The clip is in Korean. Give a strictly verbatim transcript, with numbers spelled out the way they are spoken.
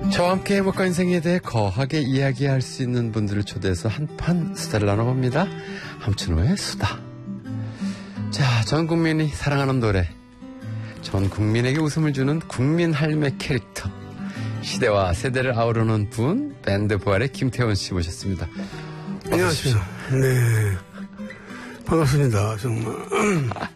저와 함께 행복한 인생에 대해 거하게 이야기할 수 있는 분들을 초대해서 한판 수다를 나눠봅니다. 함춘호의 수다. 자, 전 국민이 사랑하는 노래, 전 국민에게 웃음을 주는 국민 할매 캐릭터, 시대와 세대를 아우르는 분, 밴드 부활의 김태원 씨 모셨습니다. 안녕하십니까. 네, 반갑습니다. 정말